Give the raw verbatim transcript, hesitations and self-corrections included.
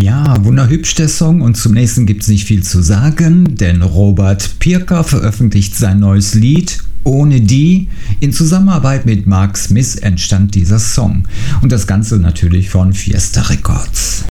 Ja, wunderhübsch der Song und zum nächsten gibt es nicht viel zu sagen, denn Robert Pirker veröffentlicht sein neues Lied Ohne die. In Zusammenarbeit mit Mark Smith entstand dieser Song und das Ganze natürlich von Fiesta Records.